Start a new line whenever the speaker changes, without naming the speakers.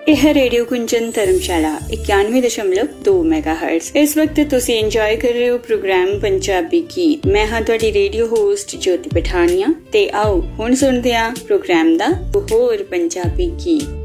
यह रेडियो कुंजन धर्मशाला 91.2 मेगाहर्ट्ज। इस वक्त तुसी इंजॉय कर रहे हो प्रोग्राम पंजाबी गीत। मैं हाँ तुहाडी रेडियो होस्ट ज्योति पठानिया ते आओ हुण सुनदे हां प्रोग्राम दा होर पंजाबी गीत।